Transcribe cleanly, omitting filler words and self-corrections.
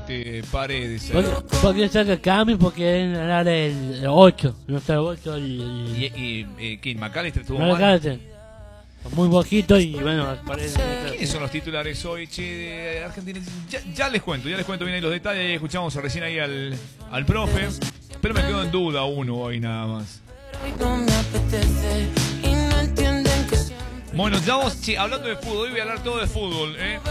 Paredes. Podría ser que cambie porque es ganar el 8. No está el 8 ¿Y quién? McAllister estuvo no mal. McAllister. Muy bajito y bueno, Paredes. ¿Quiénes son los titulares hoy, che, de Argentina? Ya les cuento bien ahí los detalles. Escuchamos recién ahí al profe. Pero me quedo en duda uno hoy nada más. Bueno, ya vamos, che, hablando de fútbol, hoy voy a hablar todo de fútbol,